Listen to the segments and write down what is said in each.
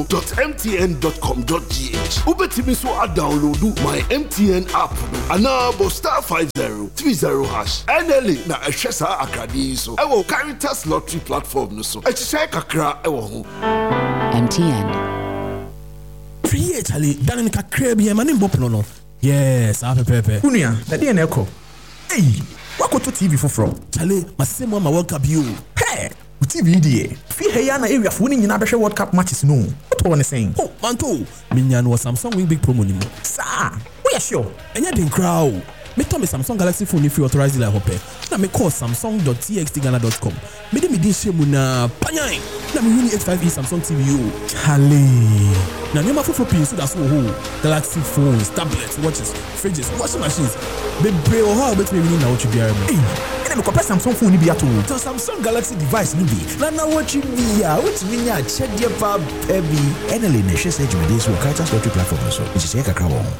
www.mtn.com.gh. Ubetimi so a download my MTN app and now star 5030#. NLA na eshesa akradi so. Ewo Caritas Lottery platform no so. Echise kakra ewo ho. MTN. Free Charlie, dan ka crab here manim bop no. Yes, I pepe. Unia, na dey na eko. Hey, wakoto TV for from. Charlie, masemo ma World Cup you. Hey, TV dey. Fi heya na area for ni nyina behwe World Cup matches no. What one saying? Oh, manto. Minya no Samsung win big promo ni mo. Sir, we are sure. Enya den crowd. Me tell me Samsung Galaxy phone if you authorize dealer hope. Na me call samsung.txtghana.com. Me dey shemu na panyan. Na me win 85e Samsung TV yo. Charlie. Na me ma fofo pin so that's who Galaxy phones, tablets, watches, fridges, washing machines. Be pray or how bet me win na what you be able. Hey, ina me compare Samsung phone ni bi ato. So Samsung Galaxy device ni bi. Na what you be ya, what we nya check dia pa heavy. NLA na share jumedi so Caritas Lottery platform so. It is here kakra wo.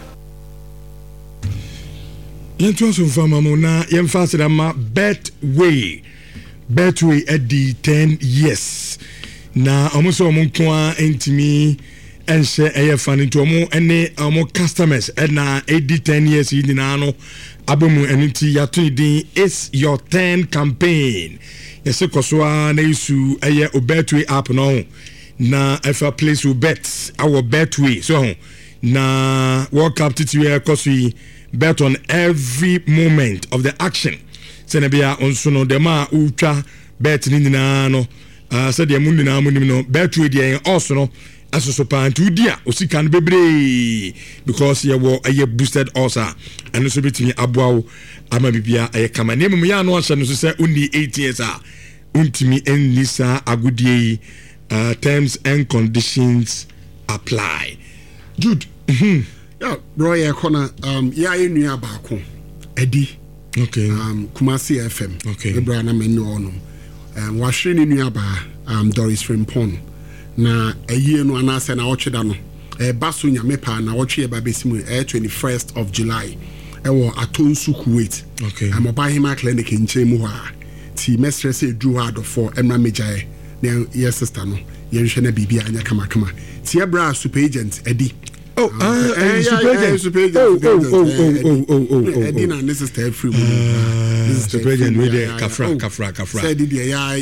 Yentuaso mfama mona yemfasira ma Betway at the 10 years na omuso omunkwa entimi ense eyefani to omu ene omu customers na edi 10 years yidina no abemu eniti yato din It's Your Turn campaign yese koswa na isu eye Betway app no na efa place you bet our Betway so na World Cup titiwe koswi bet on every moment of the action. Senebia onsuno dema ultra bet ni na no said the mundi na mundi no Betway dey also no asoso pantu dia osika no bebre because ye wo aye boosted also and so betimi aboawo ama bibia aye kama na emu ya no ahye no so say undi 8 years a untimi enlisa agudie terms and conditions apply. Good. Yeah, bro, yeah, corner. Yeah, you knew about Eddie. Okay. Kumasi FM. Okay. The brand I'm in no. Washing in knew about Doris Frimpon. Na a year no anasa na watch dano. Basunya mepa na watch ye babesimu 21st of July. Ewo Atonsu Kuwait. Okay. I'm a Bahima clinic in Chemuha. Ti mestre drew out of for Emma Mejae. Yes, sister no. Yenshana Bibi anya kama. Ti bra super agent Eddie. Super agent. Edina, this is the free. This is Super agent with the Kafra. Said it,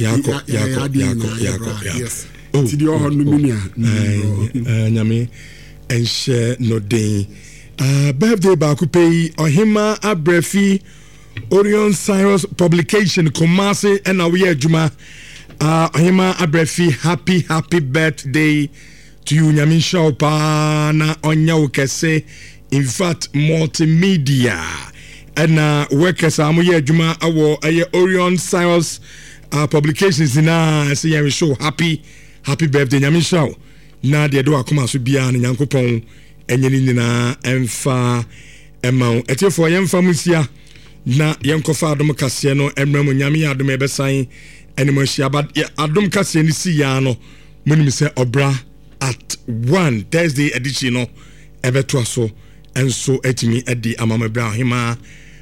yes. To the Ohonumia. Nyame, and share no day. Birthday Bakupei, Ohima Abrefi, Orion Cyrus publication, Kumasi, and Awiya Juma. Ohima Abrefi, happy birthday. To you, Nyamin Shaupa na onya ukese. In fact, multimedia and workers amuye juma awo aye Orion Cyrus publications na say Nyamin show happy birthday Nyamin show na de do akoma so bia na Nyankopon enye ni na emfa emma etiefo yemfa musia na yenkofa adom kase no emram Nyamin adom ebesan enimo hia bad adom kase ni si ya no munim se obra at 1 Thursday edition no ebeto so enso etimi edi amama Ibrahima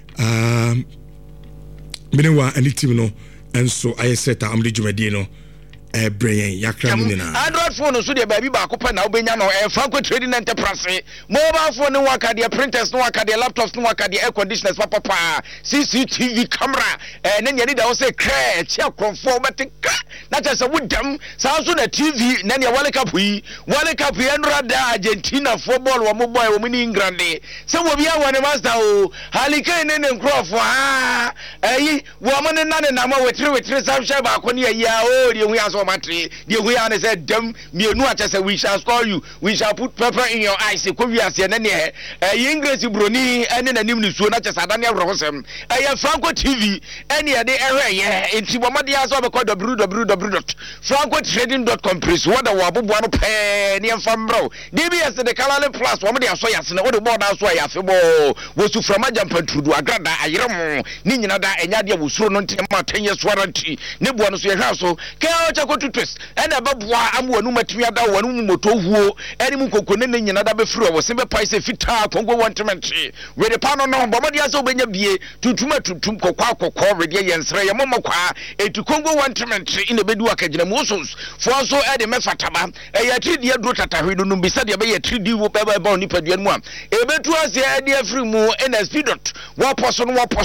binewa ani team no enso ayeseta amde djumadi no brain yakra munina Android phone so de baby ba ko pa na obenya no Franco Trading Enterprise mobile phone no waka de printers no waka de laptops no waka de air conditioners papa CCTV camera na nyani da wo say cra che konfo betika na just wudam so na TV na ne World Cup yi enrada Argentina football wo mo boy wo mini England se wo bia wo ne master o Hurricane ne nkrofo wo mo ne na ne na ma wetire sam sha ba ko ne ya o de hu aso matri de hu ya ne said dem mienu acha say we shall score you, we shall put pepper in your eyes ko wi ase na ne English broni ene na nim ni suo na chesa dan yavrosem Franco TV ene ye de ehwe enti bomade aso be ko www.francotrading.com please what the wabobo no pe ne mfambro DBS the Kalale Plus wo de aso yase na wo de board aso ya fe bo wo su from ajampantrudu agrada ayerem ni nyina da enya de wo suro no ntem 10 years warranty ne bo no so ye hwa so ke o go to twist and a babwa am wanu matumi ada wanu moto huo eni mu kokone ne nyina da be free wo se be pai se fita kongo wantementri we the pano no bomodi aso benya bie tutuma tutum kokwa we de yensere ye momokwa etu kongo wantementri in the bedu akagina musos for so e de mefataba e ya tri de dro tatahwe no bisa de be ye 3D wo be ba nipadua mu am e betu ase e de free mu NSP dot wo poso no wo poso